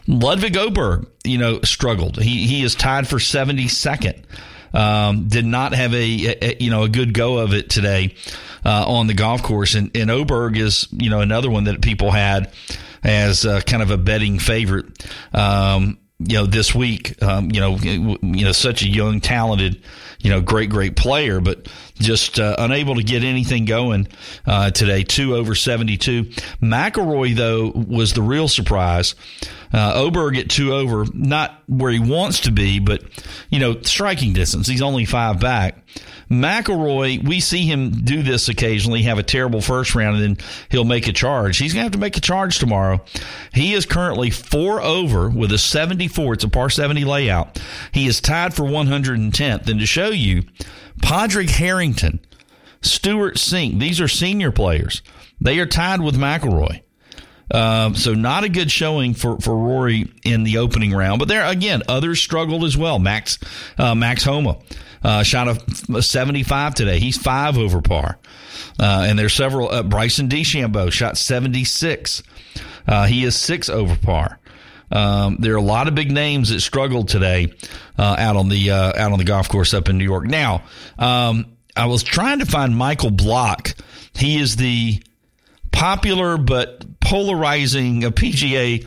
Ludwig Oberg, struggled. He is tied for 72nd. Did not have a good go of it today on the golf course. And Oberg is, another one that people had as kind of a betting favorite, this week. Such a young, talented, great player, but just unable to get anything going today. 2 over 72. McIlroy, though, was the real surprise. Oberg at 2 over, not where he wants to be, but, striking distance. He's only 5 back. McIlroy, we see him do this occasionally, have a terrible first round, and then he'll make a charge. He's going to have to make a charge tomorrow. He is currently 4 over with a 74. It's a par 70 layout. He is tied for 110th. And to show you, Padraig Harrington, Stuart Sink, these are senior players. They are tied with McIlroy. So not a good showing for Rory in the opening round. But there, again, others struggled as well. Max Homa shot a 75 today. He's 5 over par. And there's several. Bryson DeChambeau shot 76. He is 6 over par. There are a lot of big names that struggled today out on the golf course up in New York. Now, I was trying to find Michael Block. He is the popular but polarizing PGA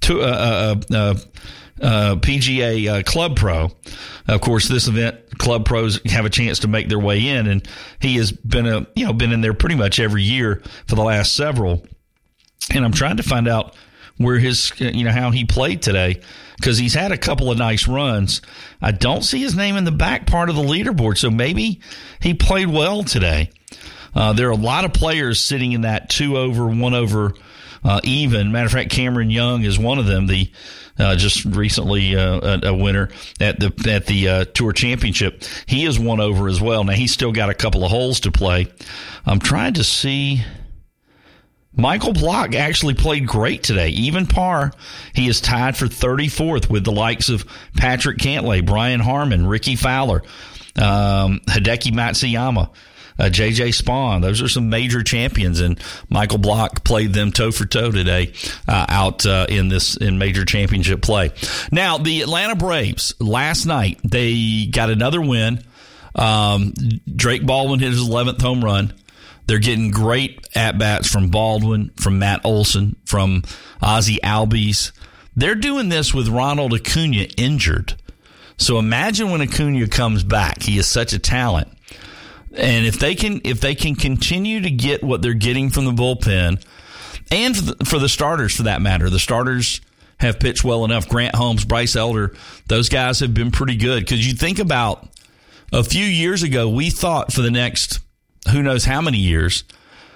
Club Pro. Of course, this event, Club Pros have a chance to make their way in, and he has been in there pretty much every year for the last several. And I'm trying to find out where how he played today, because he's had a couple of nice runs. I don't see his name in the back part of the leaderboard, so maybe he played well today. There are a lot of players sitting in that 2 over, 1 over even. Matter of fact, Cameron Young is one of them. The just recently a winner at the Tour Championship. He is 1 over as well. Now he's still got a couple of holes to play. I'm trying to see. Michael Block actually played great today, even par. He is tied for 34th with the likes of Patrick Cantlay, Brian Harman, Ricky Fowler, Hideki Matsuyama, J.J. Spawn. Those are some major champions, and Michael Block played them toe for toe today out in major championship play. Now, the Atlanta Braves, last night, they got another win. Drake Baldwin hit his 11th home run. They're getting great at-bats from Baldwin, from Matt Olson, from Ozzie Albies. They're doing this with Ronald Acuna injured. So imagine when Acuna comes back. He is such a talent. And if they can continue to get what they're getting from the bullpen, and for the starters for that matter, the starters have pitched well enough. Grant Holmes, Bryce Elder, those guys have been pretty good. Because you think about a few years ago, we thought for the next who knows how many years,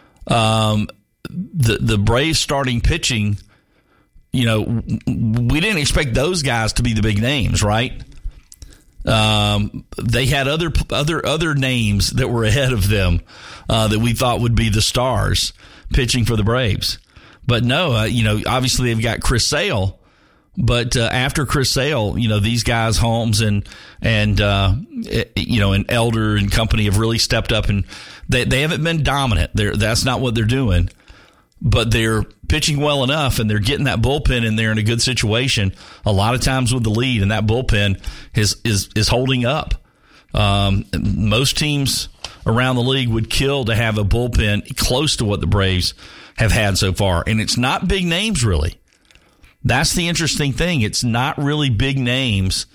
the Braves starting pitching, we didn't expect those guys to be the big names, right? They had other names that were ahead of them that we thought would be the stars pitching for the Braves. But no, obviously they've got Chris Sale. But after Chris Sale, these guys, Holmes and Elder and company have really stepped up, and they haven't been dominant. That's not what they're doing. But they're pitching well enough, and they're getting that bullpen in there in a good situation. A lot of times with the lead, and that bullpen is holding up. Most teams around the league would kill to have a bullpen close to what the Braves have had so far, and it's not big names really. That's the interesting thing. It's not really big names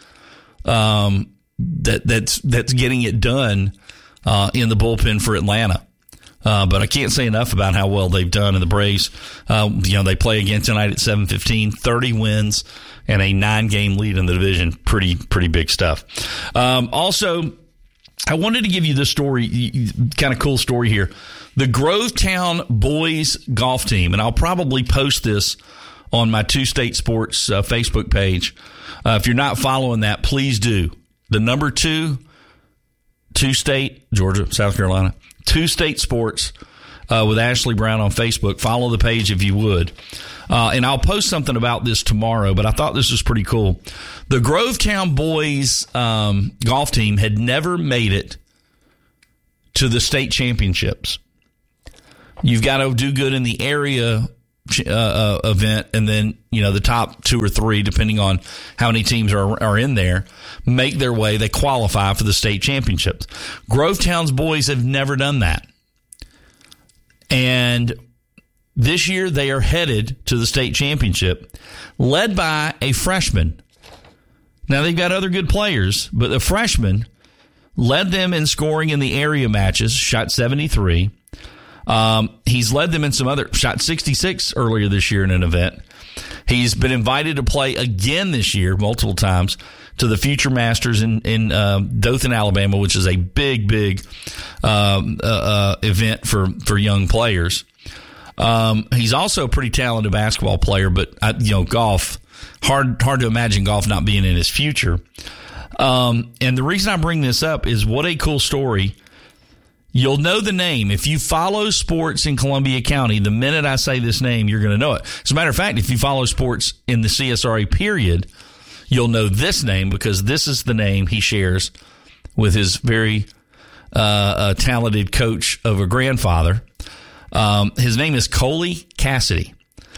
that's getting it done in the bullpen for Atlanta. But I can't say enough about how well they've done. And the Braves, they play again tonight at 7:15, 30 wins and a 9-game lead in the division. Pretty big stuff. Also, I wanted to give you this story, kind of cool story here. The Grovetown boys golf team, and I'll probably post this on my Two State Sports Facebook page. If you're not following that, please do. The number 2 State, Georgia, South Carolina, 2 State Sports with Ashley Brown on Facebook. Follow the page if you would. And I'll post something about this tomorrow, but I thought this was pretty cool. The Grovetown boys golf team had never made it to the state championships. You've got to do good in the area event, and then the top 2 or 3, depending on how many teams are in there, make their way. They qualify for the state championships. Grovetown's boys have never done that, and this year they are headed to the state championship, led by a freshman. Now they've got other good players, but the freshman led them in scoring in the area matches, shot 73. He's led them in some other, shot 66 earlier this year in an event. He's been invited to play again this year, multiple times, to the Future Masters in Dothan, Alabama, which is a big event for young players. He's also a pretty talented basketball player, but golf, hard to imagine golf not being in his future. And the reason I bring this up is what a cool story. You'll know the name. If you follow sports in Columbia County, the minute I say this name, you're going to know it. As a matter of fact, if you follow sports in the CSRA period, you'll know this name because this is the name he shares with his very talented coach of a grandfather. His name is Coley Cassidy.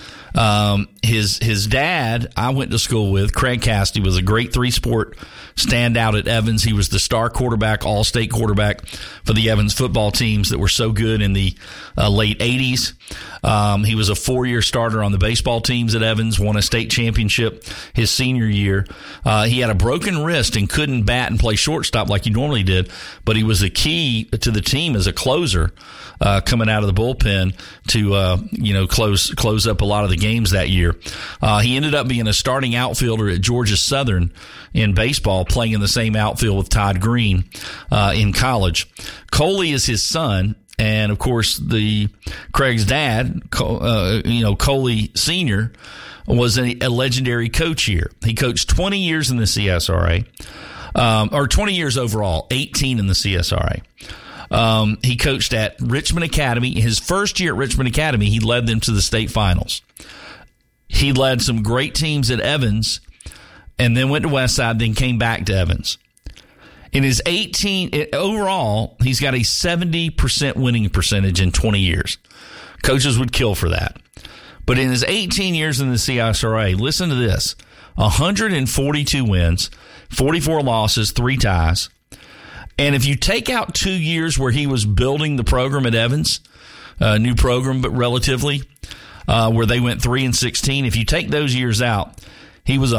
His dad, I went to school with, Craig Cassidy, was a great 3-sport standout at Evans. He was the star quarterback, all-state quarterback for the Evans football teams that were so good in the late 80s. He was a 4-year starter on the baseball teams at Evans, won a state championship his senior year. He had a broken wrist and couldn't bat and play shortstop like he normally did, but he was the key to the team as a closer coming out of the bullpen to close up a lot of the games that year. He ended up being a starting outfielder at Georgia Southern in baseball, playing in the same outfield with Todd Green in college. Coley is his son, and of course Craig's dad, Coley Sr., was a legendary coach here. He coached 20 years in the CSRA, or 20 years overall, 18 in the CSRA. He coached at Richmond Academy. His first year at Richmond Academy, he led them to the state finals. He led some great teams at Evans and then went to Westside, then came back to Evans. In his 18, overall, he's got a 70% winning percentage in 20 years. Coaches would kill for that. But in his 18 years in the CSRA, listen to this, 142 wins, 44 losses, 3 ties. And if you take out 2 years where he was building the program at Evans, new program, but relatively, where they went 3-16, if you take those years out, he was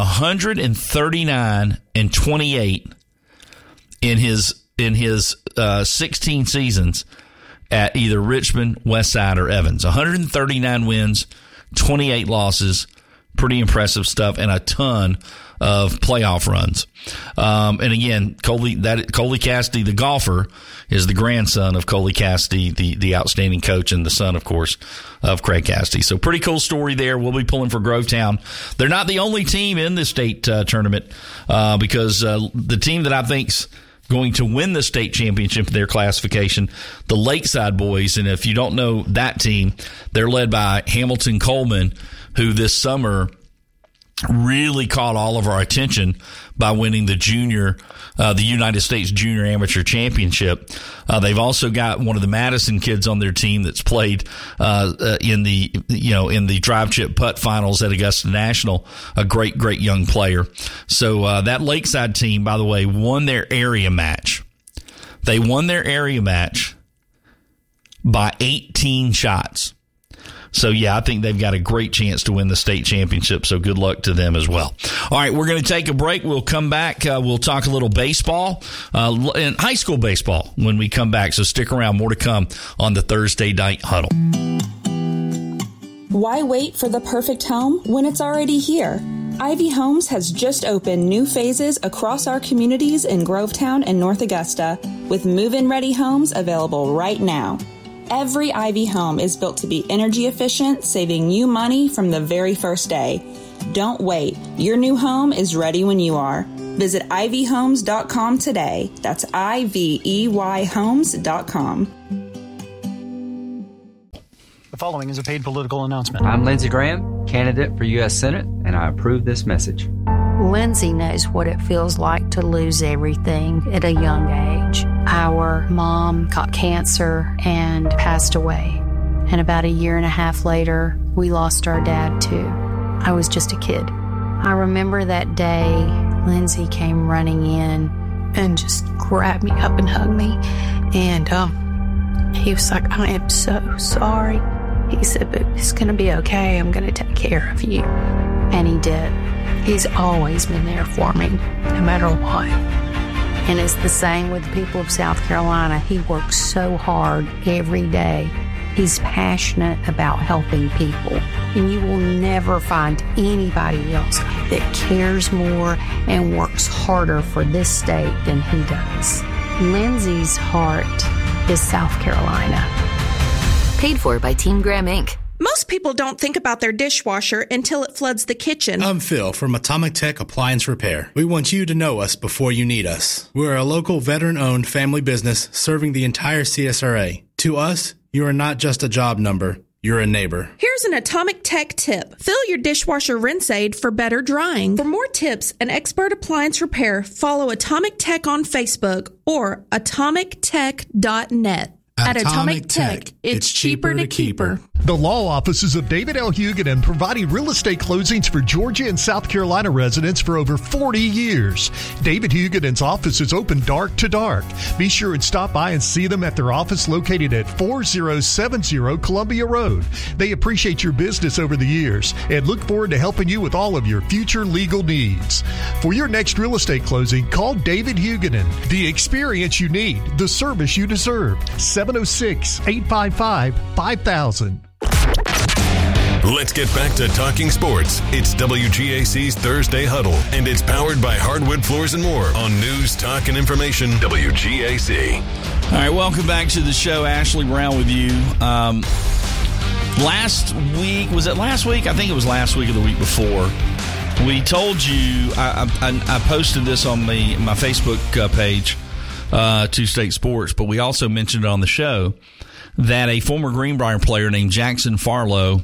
139-28 in his 16 seasons at either Richmond, Westside, or Evans. 139 wins, 28 losses, pretty impressive stuff, and a ton of playoff runs. And again, Coley Cassidy, the golfer, is the grandson of Coley Cassidy, the outstanding coach, and the son, of course, of Craig Cassidy. So pretty cool story there. We'll be pulling for Grovetown. They're not the only team in the state tournament because the team that I think's going to win the state championship in their classification, the Lakeside boys. And if you don't know that team, they're led by Hamilton Coleman, who this summer really caught all of our attention by winning the United States Junior Amateur Championship. They've also got one of the Madison kids on their team that's played in the drive chip putt finals at Augusta National, a great young player. So that Lakeside team, by the way, won their area match. They won their area match by 18 shots. So, yeah, I think they've got a great chance to win the state championship, so good luck to them as well. All right, we're going to take a break. We'll come back. We'll talk a little baseball, and high school baseball when we come back, so stick around. More to come on the Thursday Night Huddle. Why wait for the perfect home when it's already here? Ivy Homes has just opened new phases across our communities in Grovetown and North Augusta, with move-in ready homes available right now. Every Ivy home is built to be energy efficient, saving you money from the very first day. Don't wait. Your new home is ready when you are. Visit ivyhomes.com today. That's IVEYhomes.com. The following is a paid political announcement. I'm Lindsey Graham, candidate for U.S. Senate, and I approve this message. Lindsey knows what it feels like to lose everything at a young age. Our mom got cancer and passed away. And about a year and a half later, we lost our dad too. I was just a kid. I remember that day Lindsay came running in and just grabbed me up and hugged me. And he was like, I am so sorry. He said, but it's going to be okay. I'm going to take care of you. And he did. He's always been there for me, no matter what. And it's the same with the people of South Carolina. He works so hard every day. He's passionate about helping people. And you will never find anybody else that cares more and works harder for this state than he does. Lindsay's heart is South Carolina. Paid for by Team Graham, Inc. Most people don't think about their dishwasher until it floods the kitchen. I'm Phil from Atomic Tech Appliance Repair. We want you to know us before you need us. We're a local veteran-owned family business serving the entire CSRA. To us, you are not just a job number. You're a neighbor. Here's an Atomic Tech tip. Fill your dishwasher rinse aid for better drying. For more tips and expert appliance repair, follow Atomic Tech on Facebook or atomictech.net. At Atomic Tech, it's cheaper to keep her. The law offices of David L. Huguenin, providing real estate closings for Georgia and South Carolina residents for over 40 years. David Huguenin's office is open dark to dark. Be sure and stop by and see them at their office located at 4070 Columbia Road. They appreciate your business over the years and look forward to helping you with all of your future legal needs. For your next real estate closing, call David Huguenin. The experience you need, the service you deserve. 706-855-5000. Let's get back to talking sports. It's WGAC's Thursday Huddle, and it's powered by Hardwood Floors and More on News, Talk, and Information, WGAC. All right, welcome back to the show. Ashley Brown with you. Last week, was it last week? I think it was last week or the week before. We told you, I posted this on my Facebook page, Two State Sports, but we also mentioned it on the show that a former Greenbrier player named Jackson Farlow,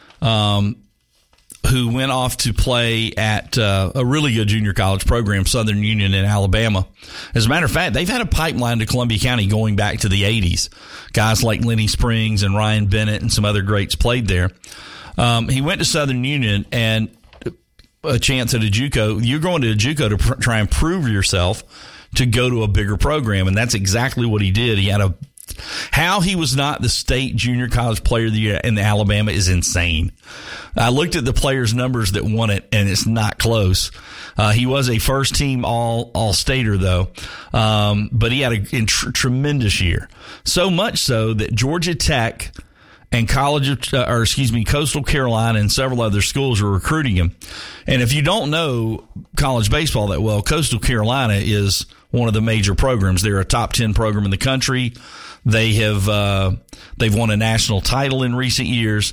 who went off to play at a really good junior college program, Southern Union in Alabama. As a matter of fact, they've had a pipeline to Columbia County going back to the 80s. Guys like Lenny Springs and Ryan Bennett and some other greats played there. He went to Southern Union and a chance at a JUCO. You're going to a JUCO to try and prove yourself to go to a bigger program, and that's exactly what he did. He had how he was not the state junior college player of the year in Alabama is insane. I looked at the players' numbers that won it, and it's not close. He was a first-team all-stater, though, but he had a tremendous year. So much so that Georgia Tech and Coastal Carolina and several other schools are recruiting him. And if you don't know college baseball that well, Coastal Carolina is one of the major programs. They're a top 10 program in the country. They have they've won a national title in recent years.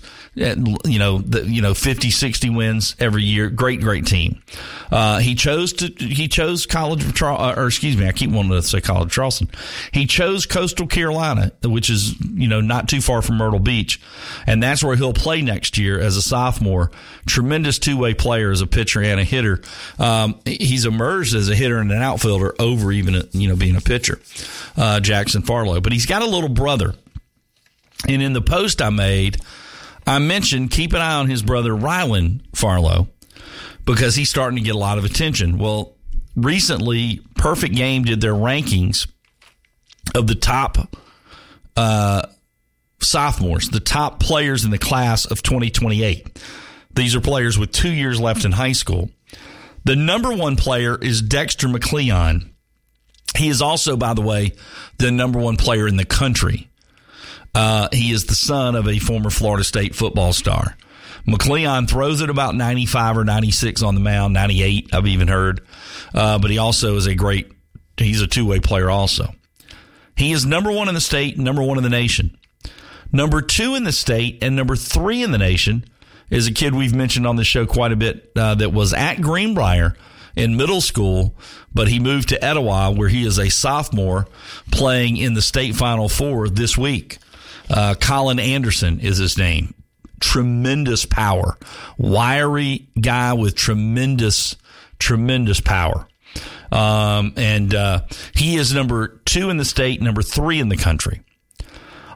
50, 60 wins every year. Great team. He chose College of Charleston. I keep wanting to say College of Charleston. He chose Coastal Carolina, which is not too far from Myrtle Beach, and that's where he'll play next year as a sophomore. Tremendous two-way player as a pitcher and a hitter. He's emerged as a hitter and an outfielder over even being a pitcher. Jackson Farlow, but he's got a little brother. And in the post I made, I mentioned keep an eye on his brother Rylan Farlow because he's starting to get a lot of attention. Well, recently, Perfect Game did their rankings of the top sophomores, the top players in the class of 2028. These are players with 2 years left in high school. The number one player is Dexter McLeon. He is also, by the way, the number one player in the country. He is the son of a former Florida State football star. McLeon throws at about 95 or 96 on the mound, 98, I've even heard. But he also is he's a two-way player also. He is number one in the state, number one in the nation. Number two in the state and number three in the nation is a kid we've mentioned on the show quite a bit that was at Greenbrier in middle school, but he moved to Etowah where he is a sophomore playing in the state Final Four this week. Colin Anderson is his name. Tremendous power. Wiry guy with tremendous power. And he is number two in the state, number three in the country.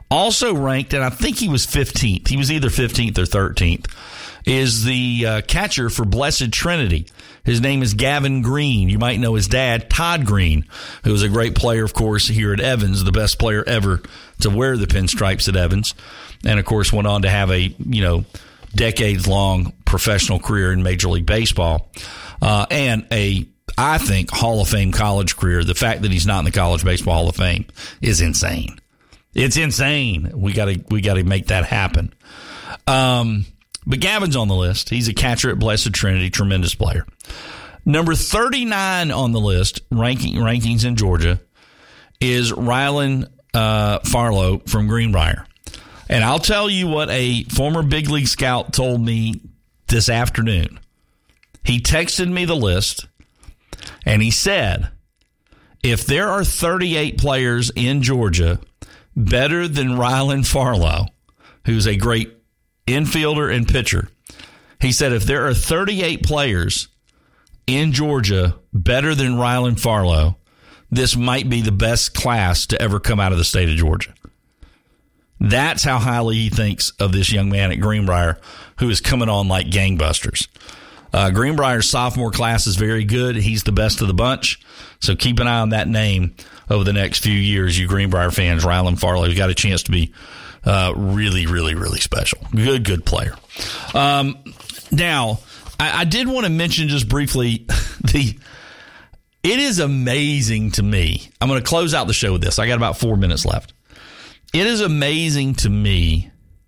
Also ranked, and I think he was 15th. He was either 15th or 13th, is the catcher for Blessed Trinity. His name is Gavin Green. You might know his dad, Todd Green, who was a great player, of course, here at Evans, the best player ever to wear the pinstripes at Evans. And, of course, went on to have a, decades-long professional career in Major League Baseball. And I think, Hall of Fame college career. The fact that he's not in the College Baseball Hall of Fame is insane. It's insane. We got to make that happen. But Gavin's on the list. He's a catcher at Blessed Trinity, tremendous player. Number 39 on the list, rankings in Georgia, is Rylan Farlow from Greenbrier. And I'll tell you what a former big league scout told me this afternoon. He texted me the list, and he said, if there are 38 players in Georgia better than Rylan Farlow, who's a great infielder and pitcher, he said if there are 38 players in Georgia better than Rylan Farlow, this might be the best class to ever come out of the state of Georgia. That's how highly he thinks of this young man at Greenbrier, who is coming on like gangbusters. Greenbrier's sophomore class is very good. He's the best of the bunch. So keep an eye on that name over the next few years, you Greenbrier fans. Rylan Farlow, who's got a chance to be really, really, really special. Good player. Now, I did want to mention just briefly it is amazing to me. I'm going to close out the show with this. I got about 4 minutes left. It is amazing to me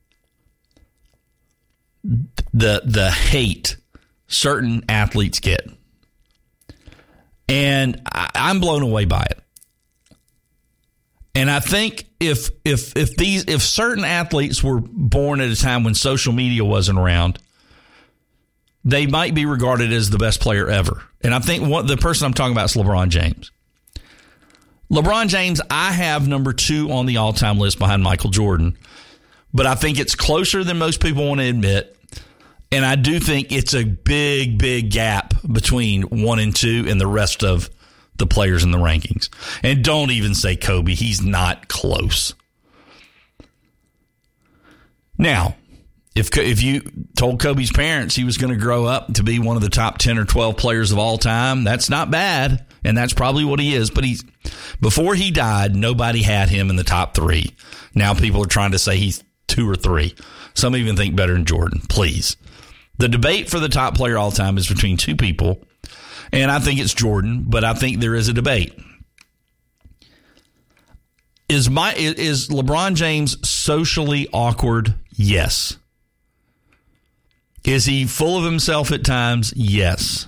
the hate certain athletes get. And I'm blown away by it. And I think if certain athletes were born at a time when social media wasn't around, they might be regarded as the best player ever. And I think the person I'm talking about is LeBron James. LeBron James, I have number 2 on the all-time list behind Michael Jordan. But I think it's closer than most people want to admit. And I do think it's a big, big gap between 1 and 2 and the rest of the players in the rankings. And don't even say Kobe. He's not close. Now, if you told Kobe's parents he was going to grow up to be one of the top 10 or 12 players of all time, that's not bad. And that's probably what he is. But before he died, nobody had him in the top 3. Now people are trying to say he's 2 or 3. Some even think better than Jordan. Please. The debate for the top player all time is between 2 people. And I think it's Jordan, but I think there is a debate. Is LeBron James socially awkward? Yes. Is he full of himself at times? Yes.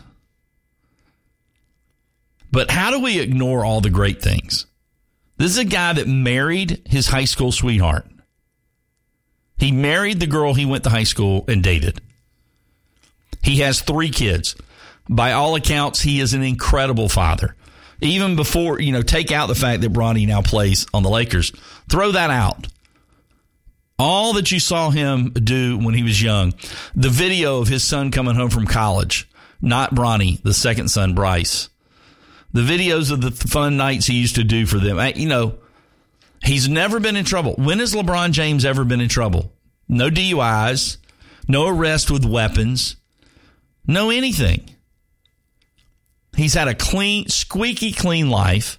But how do we ignore all the great things? This is a guy that married his high school sweetheart. He married the girl he went to high school and dated. He has 3 kids. By all accounts, he is an incredible father. Even before, take out the fact that Bronny now plays on the Lakers. Throw that out. All that you saw him do when he was young, the video of his son coming home from college, not Bronny, the second son, Bryce. The videos of the fun nights he used to do for them. He's never been in trouble. When has LeBron James ever been in trouble? No DUIs, no arrest with weapons, no anything. He's had a clean, squeaky clean life.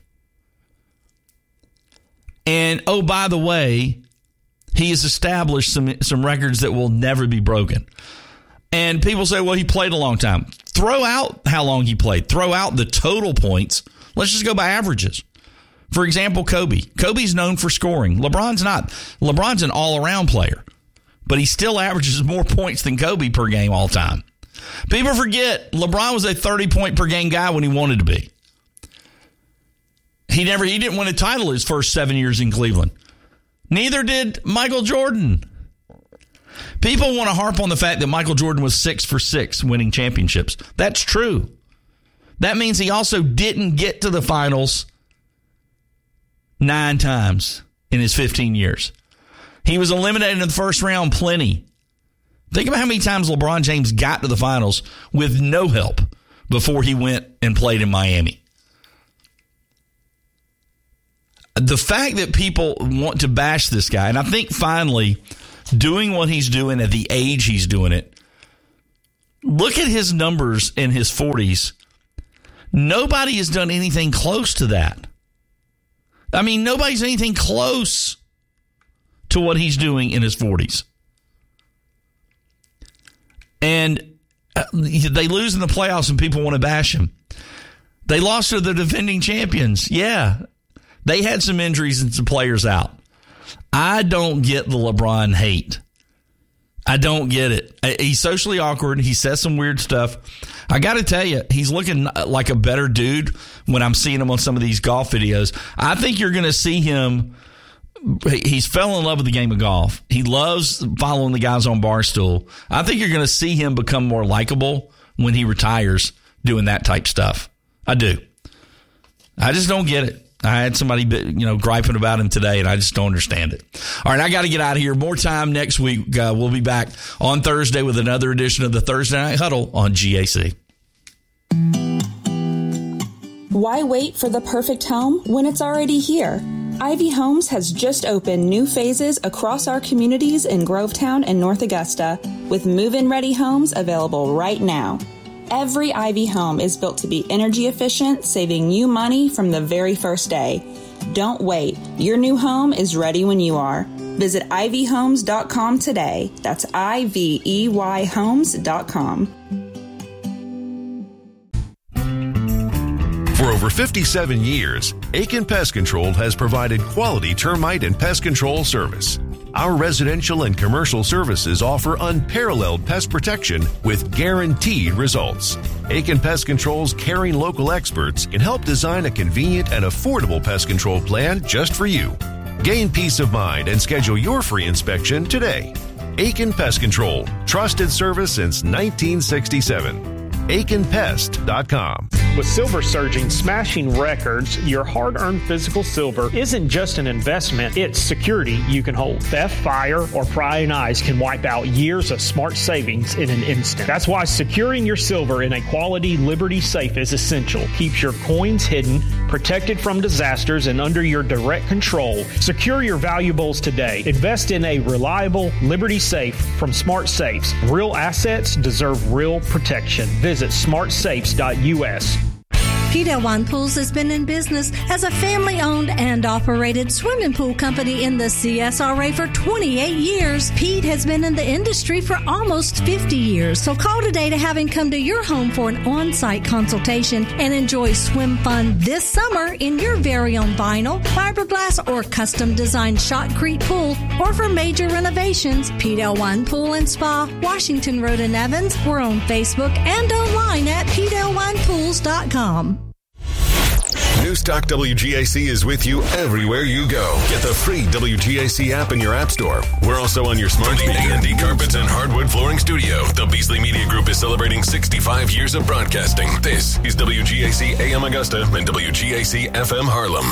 And, oh, by the way, he has established some records that will never be broken. And people say, well, he played a long time. Throw out how long he played. Throw out the total points. Let's just go by averages. For example, Kobe. Kobe's known for scoring. LeBron's not. LeBron's an all-around player. But he still averages more points than Kobe per game all time. People forget LeBron was a 30-point-per-game guy when he wanted to be. He didn't win a title his first 7 years in Cleveland. Neither did Michael Jordan. People want to harp on the fact that Michael Jordan was 6 for 6 winning championships. That's true. That means he also didn't get to the finals 9 times in his 15 years. He was eliminated in the first round plenty. Think about how many times LeBron James got to the finals with no help before he went and played in Miami. the fact that people want to bash this guy, and I think finally doing what he's doing at the age he's doing it, look at his numbers in his 40s. Nobody has done anything close to that. I mean, nobody's anything close to what he's doing in his 40s. And they lose in the playoffs and people want to bash him. They lost to the defending champions. Yeah. They had some injuries and some players out. I don't get the LeBron hate. I don't get it. He's socially awkward. He says some weird stuff. I got to tell you, he's looking like a better dude when I'm seeing him on some of these golf videos. I think you're going to see him. He's fell in love with the game of golf. He loves following the guys on Barstool. I think you're going to see him become more likable when he retires doing that type stuff. I do. I just don't get it. I had somebody, griping about him today, and I just don't understand it. All right, I got to get out of here. More time next week. We'll be back on Thursday with another edition of the Thursday Night Huddle on GAC. Why wait for the perfect home when it's already here? Ivy Homes has just opened new phases across our communities in Grovetown and North Augusta, with move-in ready homes available right now. Every Ivy home is built to be energy efficient, saving you money from the very first day. Don't wait. Your new home is ready when you are. Visit ivyhomes.com today. That's IVEYhomes.com. For over 57 years, Aiken Pest Control has provided quality termite and pest control service. Our residential and commercial services offer unparalleled pest protection with guaranteed results. Aiken Pest Control's caring local experts can help design a convenient and affordable pest control plan just for you. Gain peace of mind and schedule your free inspection today. Aiken Pest Control, trusted service since 1967. AikenPest.com. With silver surging, smashing records, your hard-earned physical silver isn't just an investment, it's security you can hold. Theft, fire, or prying eyes can wipe out years of smart savings in an instant. That's why securing your silver in a quality Liberty safe is essential. Keeps your coins hidden, protected from disasters, and under your direct control. Secure your valuables today. Invest in a reliable Liberty safe from Smart Safes. Real assets deserve real protection. Visit smartsafes.us. Pete Elwine Pools has been in business as a family-owned and operated swimming pool company in the CSRA for 28 years. Pete has been in the industry for almost 50 years. So call today to have him come to your home for an on-site consultation and enjoy swim fun this summer in your very own vinyl, fiberglass, or custom-designed shotcrete pool. Or for major renovations, Pete Elwine Pool and Spa, Washington Road in Evans. We're on Facebook and online at PeteElwinePools.com. Newstalk WGAC is with you everywhere you go. Get the free WGAC app in your app store. We're also on your smart speaker. A&D Carpets and Hardwood Flooring Studio. The Beasley Media Group is celebrating 65 years of broadcasting. This is WGAC AM Augusta and WGAC FM Harlem.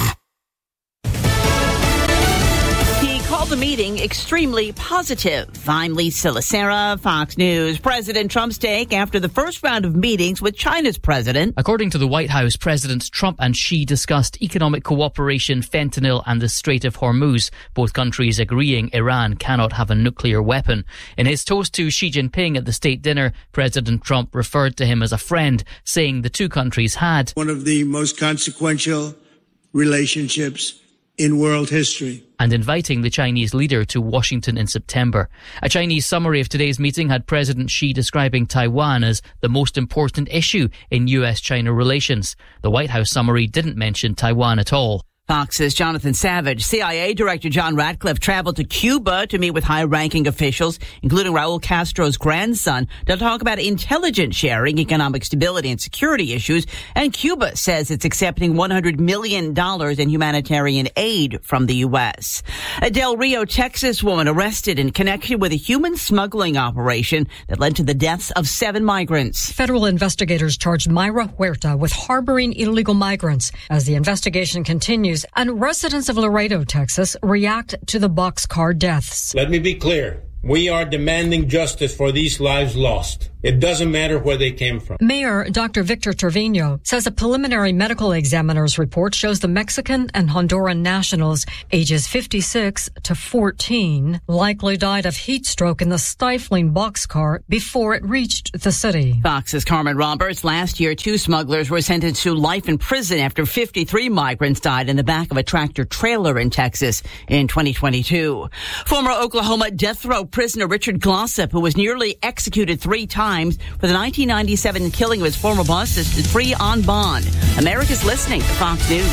Called the meeting extremely positive. I'm Lisa Lacera, Fox News. President Trump's take after the first round of meetings with China's president. According to the White House, Presidents Trump and Xi discussed economic cooperation, fentanyl, and the Strait of Hormuz, both countries agreeing Iran cannot have a nuclear weapon. In his toast to Xi Jinping at the state dinner, President Trump referred to him as a friend, saying the two countries had one of the most consequential relationships in world history, and inviting the Chinese leader to Washington in September. A Chinese summary of today's meeting had President Xi describing Taiwan as the most important issue in U.S.-China relations. The White House summary didn't mention Taiwan at all. Fox's Jonathan Savage. CIA Director John Ratcliffe traveled to Cuba to meet with high-ranking officials, including Raul Castro's grandson, to talk about intelligence sharing, economic stability, and security issues. And Cuba says it's accepting $100 million in humanitarian aid from the U.S. A Del Rio, Texas woman arrested in connection with a human smuggling operation that led to the deaths of 7 migrants. Federal investigators charged Mayra Huerta with harboring illegal migrants. As the investigation continues, and residents of Laredo, Texas, react to the boxcar deaths. Let me be clear. We are demanding justice for these lives lost. It doesn't matter where they came from. Mayor Dr. Victor Trevino says a preliminary medical examiner's report shows the Mexican and Honduran nationals ages 56 to 14 likely died of heat stroke in the stifling boxcar before it reached the city. Fox's Carmen Roberts. Last year, 2 smugglers were sentenced to life in prison after 53 migrants died in the back of a tractor trailer in Texas in 2022. Former Oklahoma death row prisoner Richard Glossip, who was nearly executed 3 times for the 1997 killing of his former boss, is free on bond. America's listening to Fox News.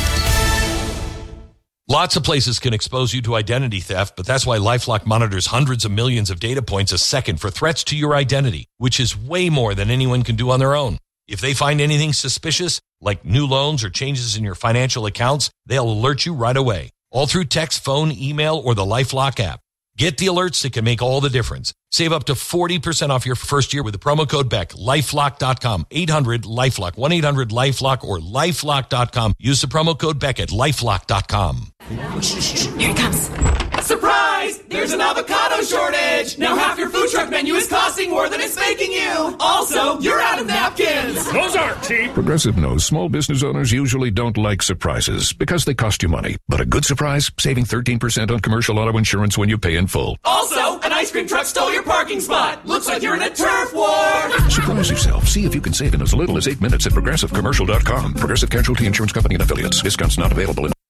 Lots of places can expose you to identity theft, but that's why LifeLock monitors hundreds of millions of data points a second for threats to your identity, which is way more than anyone can do on their own. If they find anything suspicious, like new loans or changes in your financial accounts, they'll alert you right away, all through text, phone, email, or the LifeLock app. Get the alerts that can make all the difference. Save up to 40% off your first year with the promo code BECK. LifeLock.com. 800-LifeLock. 1-800-LifeLock or LifeLock.com. Use the promo code BECK at LifeLock.com. Here it comes. Surprise! There's an avocado shortage! Now half your food truck menu is costing more than it's making you! Also, you're out of napkins! Those aren't cheap! Progressive knows small business owners usually don't like surprises because they cost you money. But a good surprise? Saving 13% on commercial auto insurance when you pay in full. Also, an ice cream truck stole your parking spot! Looks like you're in a turf war! Surprise yourself. See if you can save in as little as 8 minutes at ProgressiveCommercial.com. Progressive Casualty Insurance Company and Affiliates. Discounts not available in